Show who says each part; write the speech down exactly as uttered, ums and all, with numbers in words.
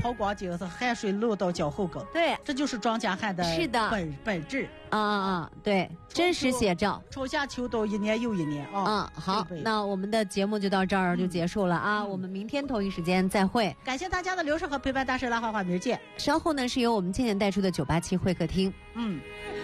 Speaker 1: 抛光就是汗水漏到脚后跟。
Speaker 2: 对，
Speaker 1: 这就是庄稼汉的
Speaker 2: 是的
Speaker 1: 本本质
Speaker 2: 啊啊，对，真实写照。
Speaker 1: 春夏秋冬，一年又一年啊。
Speaker 2: 嗯，好，那我们的节目就到这儿就结束了啊，
Speaker 1: 嗯、
Speaker 2: 我们明天同一时间再会。
Speaker 1: 感谢大家的留守和陪伴，大师拉花花明儿见。
Speaker 2: 稍后呢是由我们渐渐带出的九八七会客厅。
Speaker 1: 嗯。